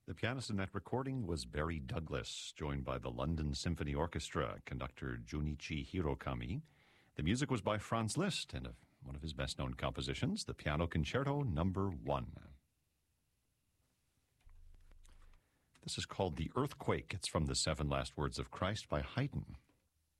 The pianist in that recording was Barry Douglas, joined by the London Symphony Orchestra, conductor Junichi Hirokami. The music was by Franz Liszt, and one of his best-known compositions, the Piano Concerto No. 1. This is called The Earthquake. It's from the Seven Last Words of Christ by Haydn.